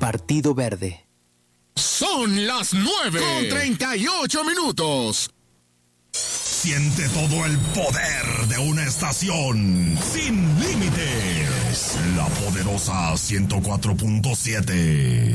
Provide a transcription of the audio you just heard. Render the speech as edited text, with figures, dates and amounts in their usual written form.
Partido Verde. Son las 9:38. Siente todo el poder de una estación sin límites. La poderosa 104.7.